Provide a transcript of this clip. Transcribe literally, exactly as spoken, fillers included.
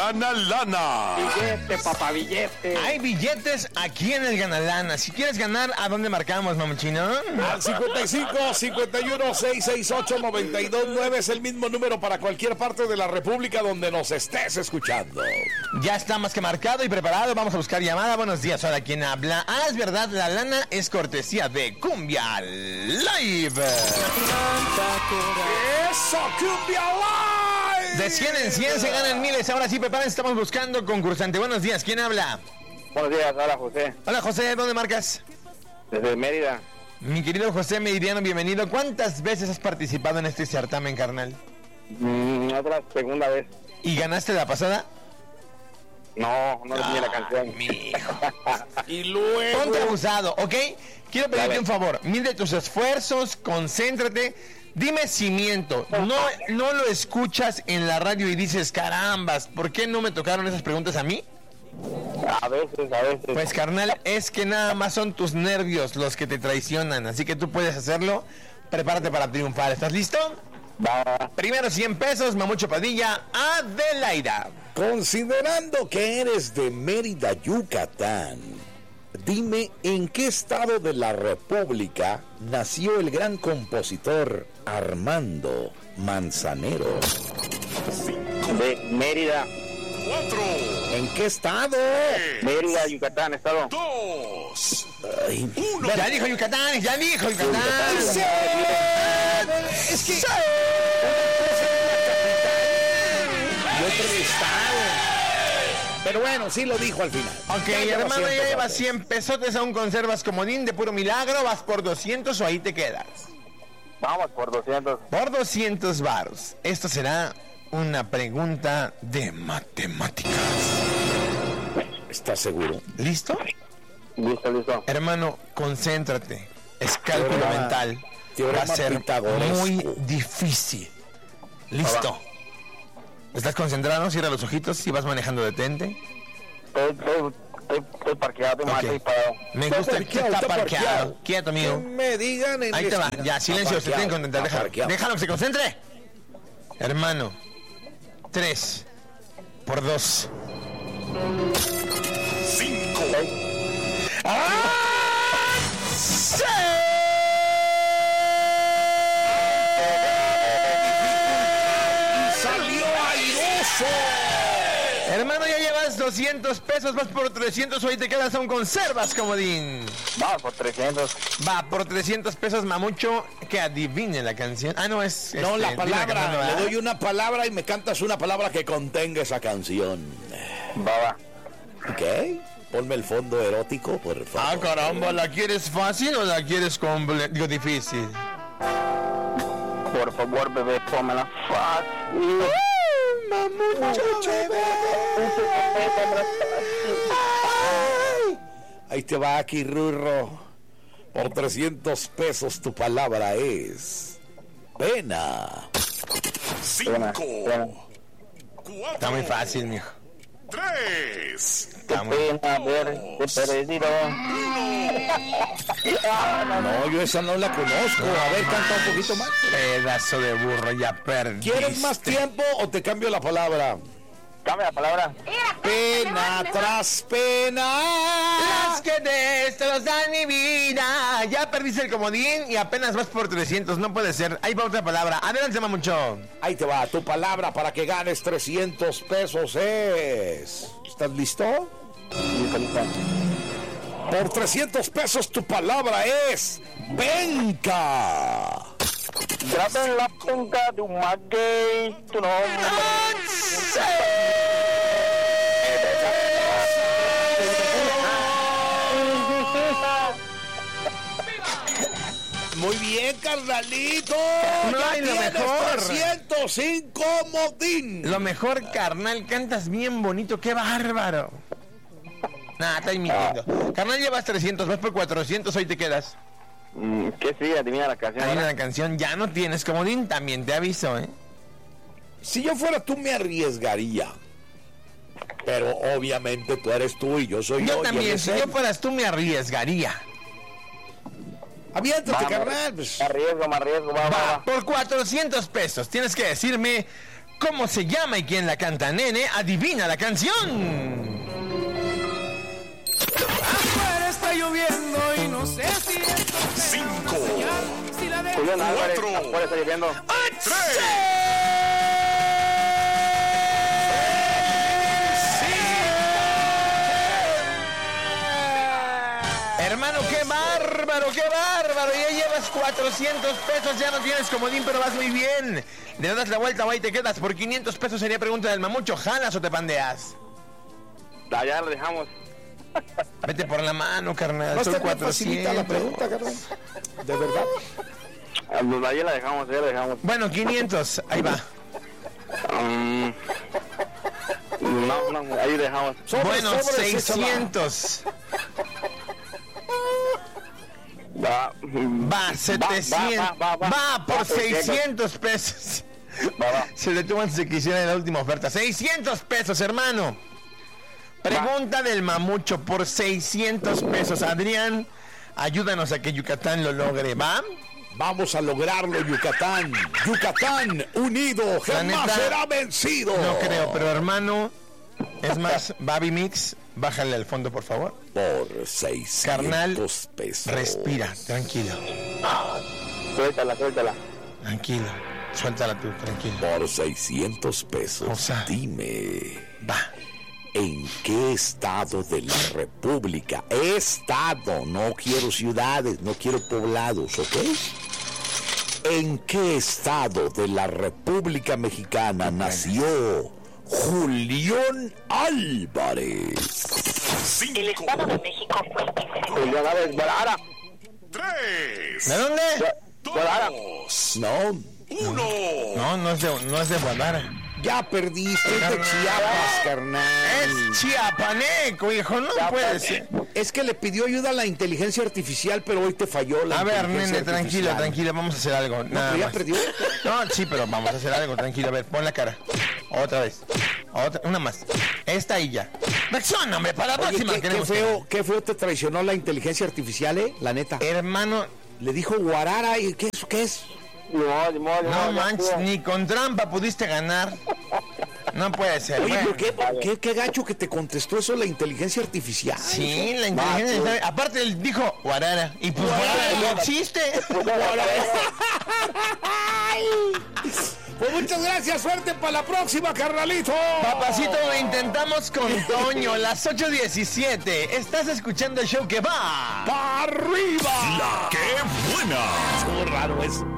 Gana Lana. Billete, papá, billete. Hay billetes aquí en el Gana Lana. Si quieres ganar, ¿a dónde marcamos, mamuchino? Al cincuenta y cinco, cincuenta y uno, seiscientos sesenta y ocho, noventa y dos nueve es el mismo número para cualquier parte de la República donde nos estés escuchando. Ya está más que marcado y preparado. Vamos a buscar llamada. Buenos días. Hola, ¿quién habla? Ah, es verdad, la lana es cortesía de Cumbia Live. ¡Eso, Cumbia Live! De cien en cien se ganan miles. Ahora sí, prepárense, estamos buscando concursante. Buenos días, ¿quién habla? Buenos días, hola José. Hola, José, ¿dónde marcas? Desde Mérida. Mi querido José Meridiano, bienvenido. ¿Cuántas veces has participado en este certamen, carnal? Mm, otra segunda vez. ¿Y ganaste la pasada? No, no le tenía la canción. Mijo. Y luego... Ponte abusado, ¿ok? Quiero pedirte Dale. un favor. Mide tus esfuerzos, concéntrate. Dime si miento. No, no lo escuchas en la radio y dices, carambas, ¿por qué no me tocaron esas preguntas a mí? A veces, a veces. Pues, carnal, es que nada más son tus nervios los que te traicionan. Así que tú puedes hacerlo. Prepárate para triunfar. ¿Estás listo? Va. Primero cien pesos, Mamucho Padilla, Adelaida. Considerando que eres de Mérida, Yucatán, dime en qué estado de la República nació el gran compositor Armando Manzanero. De Mérida. Cuatro. ¿En qué estado? Mérida, Yucatán, estado. Dos. Ay, Uno. Ya dijo Yucatán, ya dijo Yucatán. sí. Es que... Y otro estado. Pero bueno, sí lo dijo al final. Ok, Ya lleva hermano, ya cien llevas pesotes. cien pesotes, aún conservas comodín de puro milagro, vas por doscientos o ahí te quedas. Vamos por doscientos. Por doscientos varos. Esto será una pregunta de matemáticas. ¿Estás seguro? ¿Listo? Listo, listo. Hermano, concéntrate. Es cálculo Teorema- mental. teorema Va a ser pitagoresco. muy difícil. ¿Listo? ¿Estás concentrado? Cierra los ojitos y vas manejando, detente. Estoy, estoy, estoy, estoy parqueado, estoy Ok. mal, estoy parado. Me Está gusta que parqueado, está está parqueado. parqueado. Quieto, Que amigo. me digan en Ahí la te va. esquina. Ya, silencio, se Está tienen que contentar. parqueado, Déjalo. está Déjalo que se concentre. Hermano. Tres. Por dos. Cinco. ¡Ah! ¡Sí! ¡Salió airoso! Hermano, ya llevas doscientos pesos, vas por trescientos, hoy te quedas aún conservas, comodín. Vamos por trescientos. Va, por trescientos pesos, Mamucho, que adivine la canción. Ah, no, es... No, este, la dime palabra. canción, Le ¿verdad? doy una palabra y me cantas una palabra que contenga esa canción. Va, va. ¿Ok? Ponme el fondo erótico, por favor. Ah, caramba, ¿la quieres fácil o la quieres comple- digo, difícil? Por favor, bebé, pónmela fácil. Mamucho, bebé. Ahí te va aquí, Rurro. Por trescientos pesos tu palabra es... pena. Buena, Cinco. buena. Cuatro. Está muy fácil, mijo. Tres. Está muy... Pena verte perdido. No, yo esa no la conozco. A ver, canta un poquito más. Pedazo de burro, ya perdiste. ¿Quieres más tiempo o te cambio la palabra? Cambia la palabra. Pena tras pena. Las que destrozan dan mi vida. Ya perdiste el comodín y apenas vas por trescientos. No puede ser. Ahí va otra palabra. Adelante, Mamucho. Ahí te va, tu palabra para que ganes trescientos pesos es... ¿Estás listo? Listo, listo. Por trescientos pesos tu palabra es... venca. Graba en la punta de un maguey tu nombre. Muy bien, carnalito. No, Ya y lo tienes mejor. trescientos sin comodín. Lo mejor, carnal, cantas bien bonito. ¡Qué bárbaro! Nah, está mintiendo. Carnal, llevas trescientos, vas por cuatrocientos, hoy te quedas. Mm, ¿Qué sí? Adivina la canción. Ahí en ¿verdad? la canción ya no tienes comodín, también te aviso, ¿eh? Si yo fuera tú me arriesgaría. Pero obviamente tú eres tú y yo soy yo. Yo y también, él es si él. yo fueras tú, me arriesgaría. Aviéntate, Vamos, carnal. Pues. Me arriesgo, me arriesgo, va, va, Va, va. por cuatrocientos pesos, tienes que decirme ¿Cómo se llama y quién la canta, nene? Adivina la canción. Afuera está lloviendo y no sé si esto es Cinco. señal, si la dejo. Julián Álvarez, Cuatro. afuera está lloviendo. Tres. Hermano, qué bárbaro, qué bárbaro. Ya llevas cuatrocientos pesos, ya no tienes comodín, pero vas muy bien. Le das la vuelta, va y te quedas. Por quinientos pesos sería pregunta del mamucho. ¿Jalas o te pandeas? Allá lo dejamos. Vete por la mano, carnal. No Son está bien facilita la cuatrocientos. pregunta, carnal. De verdad. Allá la dejamos, allá la dejamos. Bueno, quinientos. Ahí va. Mm, no, no, ahí dejamos. Sobres, Bueno, sobres, seiscientos. Va, Va, setecientos. va, va, va. Va por Va, seiscientos pesos. Va, va. Se le tuvo antes de que hiciera la última oferta. seiscientos pesos, hermano. Pregunta del mamucho por seiscientos pesos. Adrián, ayúdanos a que Yucatán lo logre, ¿va? Vamos a lograrlo, Yucatán. Yucatán unido La jamás neta, será vencido. No creo, pero hermano, es más, Baby Mix, bájale al fondo, por favor. Por seiscientos Carnal, pesos. respira, tranquilo, Suéltala, suéltala. tranquilo. Suéltala tú, tranquilo. Por seiscientos pesos. O sea, dime, Va. ¿en qué estado de la República? Estado, no quiero ciudades, no quiero poblados, ¿ok? ¿En qué estado de la República Mexicana nació Julián Álvarez? Cinco. Julián Álvarez, Guadalajara. Tres. ¿De dónde? Dos. No, Uno. No, no es de, no es de Guadalajara. ya perdiste, es de Carnal. Chiapas, carnal. Es chiapaneco, hijo, no puede ser. Es que le pidió ayuda a la inteligencia artificial, pero hoy te falló la A ver, inteligencia nene, tranquilo, artificial. tranquilo, vamos a hacer algo. Nada pero ya más. perdió. No, sí, pero vamos a hacer algo, tranquilo. A ver, pon la cara. Otra vez. Otra, una más. Esta y ya. Reacciona, hombre, para la Oye, próxima. qué, qué queremos feo, qué feo te traicionó la inteligencia artificial, ¿eh? La neta. que- Hermano, Le dijo Guarara y ¿qué es? ¿Qué es? Ni modo, ni modo, ni modo, no ya manches, estuvo. ni con trampa pudiste ganar. No puede ser. Oye, bueno. ¿por qué, qué, qué gacho que te contestó eso la inteligencia artificial? Sí, la inteligencia. Va, artificial- Aparte, él dijo Guarara. Y pues Guarara no existe. Pues muchas gracias, suerte para la próxima, carnalito. Papacito, lo intentamos con Toño, las ocho diecisiete. Estás escuchando el show que va. ¡Para arriba! La que buena. Estuvo raro eso.